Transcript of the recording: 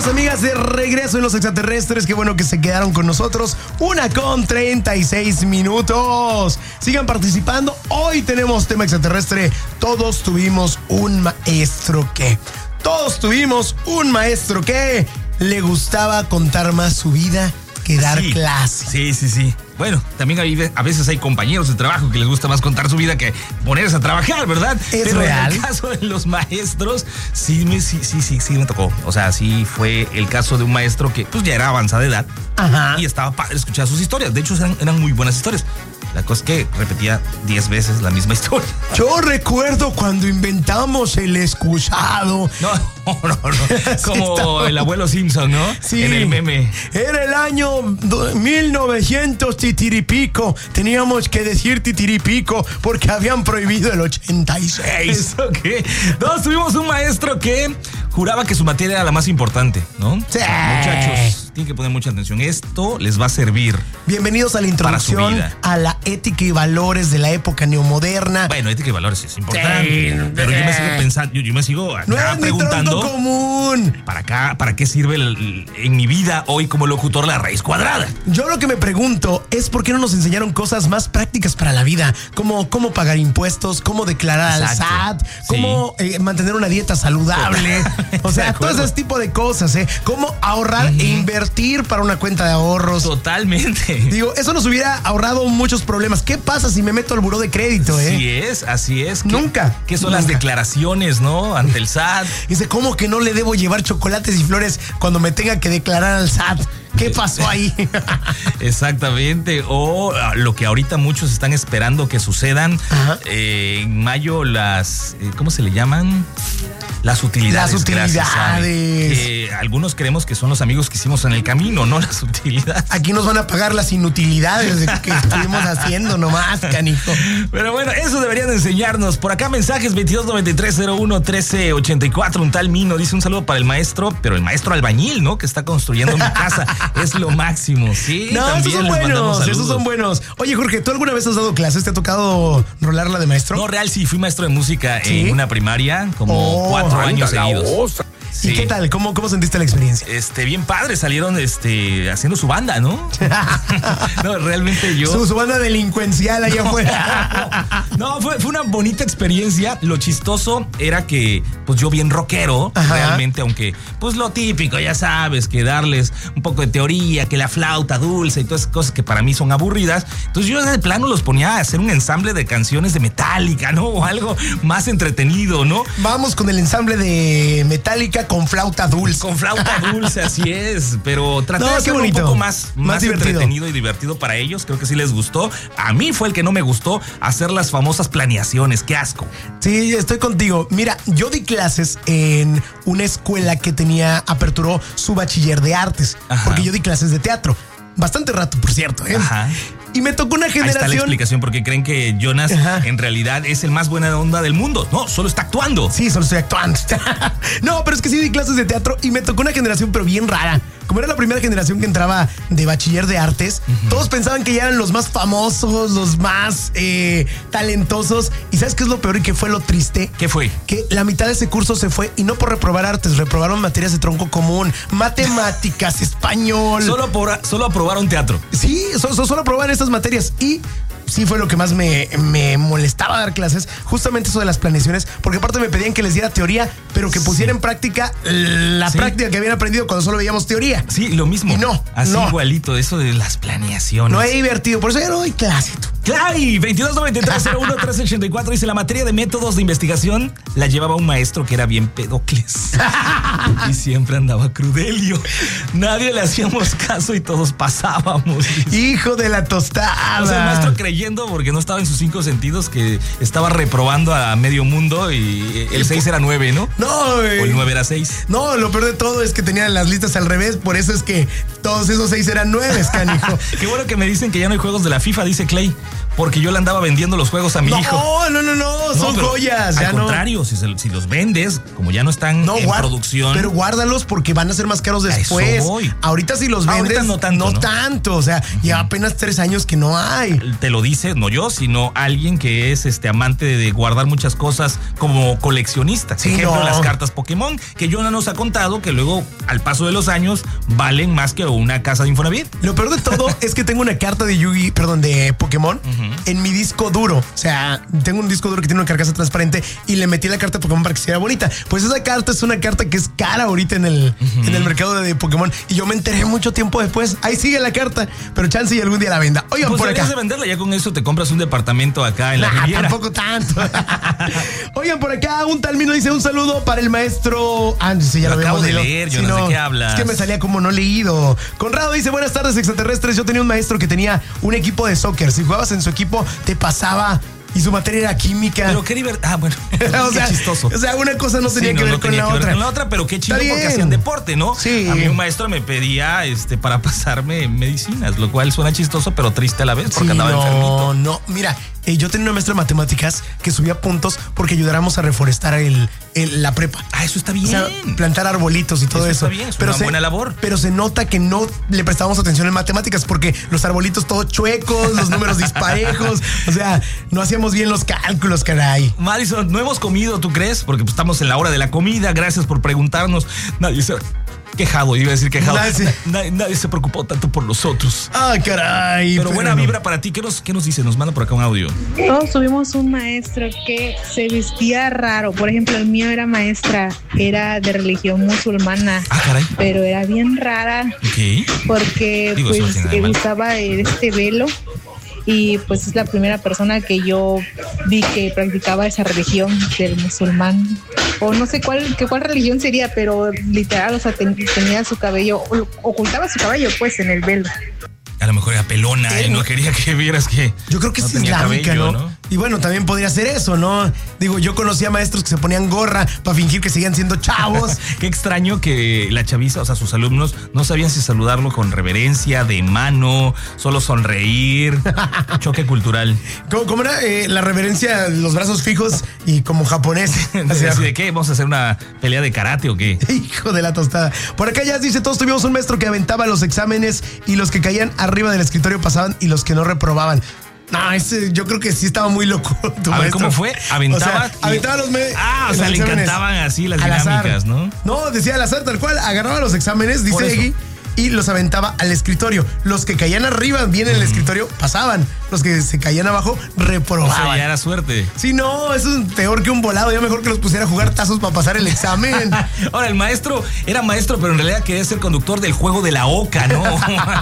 amigos, amigas, de regreso en Los Extraterrestres. Qué bueno que se quedaron con nosotros. 1:36. Sigan participando. Hoy tenemos tema extraterrestre. Todos tuvimos un maestro que le gustaba contar más su vida que dar clase. Sí. Bueno, también a veces hay compañeros de trabajo que les gusta más contar su vida que ponerse a trabajar, ¿verdad? ¿Es real? En el caso de los maestros, sí me tocó. O sea, sí fue el caso de un maestro que pues ya era avanzada de edad. Ajá. Y estaba padre escuchar sus historias. De hecho, eran muy buenas historias. La cosa es que repetía 10 veces la misma historia. Yo recuerdo cuando inventamos el excusado. No. Como el abuelo Simpson, ¿no? Sí. En el meme. Era el año 1900 titiripico. Teníamos que decir titiripico porque habían prohibido el 86. ¿Eso qué? Todos tuvimos un maestro que juraba que su materia era la más importante, ¿no? Sí. Muchachos, tienen que poner mucha atención. Esto les va a servir. Bienvenidos a la introducción a la ética y valores de la época neomoderna. Bueno, ética y valores es importante. Sí. Pero yo me sigo pensando, yo me sigo acá preguntando. Común. ¿Para qué sirve en mi vida hoy como locutor la raíz cuadrada? Yo lo que me pregunto es por qué no nos enseñaron cosas más prácticas para la vida, como cómo pagar impuestos, cómo declarar al SAT, cómo mantener una dieta saludable, o sea, todo ese tipo de cosas, Cómo ahorrar e invertir para una cuenta de ahorros. Totalmente. Digo, eso nos hubiera ahorrado muchos problemas. ¿Qué pasa si me meto al buró de crédito, Así es. Nunca. ¿Qué son las declaraciones, no? Ante el SAT. Dice, ¿cómo que no le debo llevar chocolates y flores cuando me tenga que declarar al SAT? ¿Qué pasó ahí? Exactamente. O lo que ahorita muchos están esperando que sucedan. En mayo ¿cómo se le llaman? Las utilidades. Las utilidades. Que algunos creemos que son los amigos que hicimos en el camino, no las utilidades. Aquí nos van a pagar las inutilidades que estuvimos haciendo nomás, canijo. Pero bueno, eso deberían enseñarnos. Por acá mensajes 2293011384. Un tal Mino dice un saludo para el maestro, pero el maestro albañil, ¿no? Que está construyendo mi casa. Es lo máximo, sí. No, esos son buenos. Oye, Jorge, ¿tú alguna vez has dado clases? ¿Te ha tocado rolarla de maestro? No, real, sí. Fui maestro de música en una primaria, como 4 años seguidos. Sí. ¿Y qué tal? ¿Cómo sentiste la experiencia? Bien padre, salieron haciendo su banda, ¿no? No, realmente yo. Su banda delincuencial allá afuera. No, fue una bonita experiencia. Lo chistoso era que, pues yo bien rockero, realmente, aunque, pues lo típico, ya sabes, que darles un poco de teoría, que la flauta dulce y todas esas cosas que para mí son aburridas. Entonces yo de plano los ponía a hacer un ensamble de canciones de Metallica, ¿no? O algo más entretenido, ¿no? Vamos con el ensamble de Metallica con flauta dulce. Con flauta dulce, así es. Pero traté de hacerlo un poco más entretenido y divertido para ellos. Creo que sí les gustó. A mí fue el que no me gustó hacer las famosas planeaciones. ¡Qué asco! Sí, estoy contigo. Mira, yo di clases en una escuela que aperturó su bachiller de artes. Porque yo di clases de teatro. Bastante rato, por cierto, Y me tocó una generación. Ahí está la explicación, porque creen que Jonas en realidad es el más buena onda del mundo. No, solo está actuando. Sí, solo estoy actuando. No, pero es que sí di clases de teatro y me tocó una generación, pero bien rara. Como era la primera generación que entraba de bachiller de artes, todos pensaban que ya eran los más famosos, los más talentosos. ¿Y sabes qué es lo peor y qué fue lo triste? ¿Qué fue? Que la mitad de ese curso se fue, y no por reprobar artes, reprobaron materias de tronco común, matemáticas, español. Solo aprobaron teatro. Sí, solo aprobaron estas materias. Y sí fue lo que más me molestaba dar clases, justamente eso de las planeaciones, porque aparte me pedían que les diera teoría, pero que pusiera en práctica la práctica que habían aprendido cuando solo veíamos teoría. Sí, lo mismo. Y no. Igualito, eso de las planeaciones. No he divertido, por eso ya no doy clase. Claro, 2293011384 dice: la materia de métodos de investigación la llevaba un maestro que era bien pedocles y siempre andaba crudelio. Nadie le hacíamos caso y todos pasábamos. Hijo de la tostada. O sea, el maestro creyendo, porque no estaba en sus 5 sentidos, que estaba reprobando a medio mundo y el 6 era 9, ¿no? No, o el 9 era 6. No, lo peor de todo es que tenían las listas al revés, por eso es que todos esos 6 eran 9, canijo. Qué bueno que me dicen que ya no hay juegos de la FIFA, dice Clay. porque yo le andaba vendiendo los juegos a mi hijo. No, son joyas. Al contrario, si los vendes, como ya no están en producción. Pero guárdalos porque van a ser más caros después. A eso voy. Ahorita si los vendes, ahorita no tanto. O sea, ya apenas 3 años que no hay. Te lo dice, no yo, sino alguien que es amante de guardar muchas cosas como coleccionista. Sí, ejemplo, las cartas Pokémon, que Jonah nos ha contado que luego, al paso de los años, valen más que una casa de Infonavit. Lo peor de todo es que tengo una carta de Pokémon en mi disco duro. O sea, tengo un disco duro que tiene una carcasa transparente y le metí la carta de Pokémon para que se viera bonita. Pues esa carta es una carta que es cara ahorita en el mercado de Pokémon. Y yo me enteré mucho tiempo después. Ahí sigue la carta, pero chance y algún día la venda. Oigan, pues por acá. De venderla, ya con eso te compras un departamento acá en la Riviera. Tampoco tanto. Oigan, por acá un tal Mino dice un saludo para el maestro. Sí, ya lo acabo de leer, yo no sé qué hablas. Es que me salía como no leído. Conrado dice, buenas tardes, extraterrestres. Yo tenía un maestro que tenía un equipo de soccer. Si jugabas en su equipo, te pasaba. Y su materia era química. Pero qué divertido. Bueno. O sea, qué chistoso. O sea, una cosa no tenía que ver con la otra. Pero qué chido porque hacían deporte, ¿no? Sí. A mí un maestro me pedía para pasarme medicinas, lo cual suena chistoso, pero triste a la vez porque andaba enfermito. No, mira, yo tenía una maestra de matemáticas que subía puntos porque ayudáramos a reforestar la prepa. Ah, eso está bien. O sea, plantar arbolitos y todo eso. Está bien, es una buena labor. Pero se nota que no le prestábamos atención en matemáticas porque los arbolitos todos chuecos, los números disparejos. O sea, no hacíamos bien los cálculos, caray. Madison, no hemos comido, ¿tú crees? Porque estamos en la hora de la comida. Gracias por preguntarnos. Nadie se quejado, iba a decir quejado. Nadie se preocupó tanto por nosotros. Ay, caray. Pero buena vibra para ti. ¿Qué nos dice? Nos manda por acá un audio. Todos tuvimos un maestro que se vestía raro. Por ejemplo, el mío era de religión musulmana. Ah, caray. Pero era bien rara. Ok. Porque usaba este velo. Y pues es la primera persona que yo vi que practicaba esa religión del musulmán. O no sé cuál religión sería, pero literal, o sea, tenía su cabello, ocultaba su cabello pues en el velo. A lo mejor era pelona y no quería que vieras que. Yo creo que no es islámica, cabello, ¿no? Y bueno, también podría ser eso, ¿no? Digo, yo conocía maestros que se ponían gorra para fingir que seguían siendo chavos. Qué extraño que la chaviza, o sea, sus alumnos no sabían si saludarlo con reverencia, de mano, solo sonreír. Choque cultural. ¿Cómo era la reverencia, los brazos fijos y como japonés? ¿Así de qué? ¿Vamos a hacer una pelea de karate o qué? Hijo de la tostada. Por acá ya dice, todos tuvimos un maestro que aventaba los exámenes y los que caían arriba del escritorio pasaban y los que no reprobaban. No, yo creo que sí estaba muy loco tu maestro. Ver, ¿cómo fue? Aventaba. O sea, aventaba los o sea, le encantaban así las dinámicas, ¿no? No, decía al azar, tal cual. Agarraba los exámenes, dice Egui, y los aventaba al escritorio. Los que caían arriba, bien en el escritorio, pasaban. Los que se caían abajo, reprobaban. O sea, ya era suerte. Sí, no, eso es peor que un volado. Ya mejor que los pusiera a jugar tazos para pasar el examen. Ahora, el maestro era maestro, pero en realidad quería ser conductor del juego de la oca, ¿no?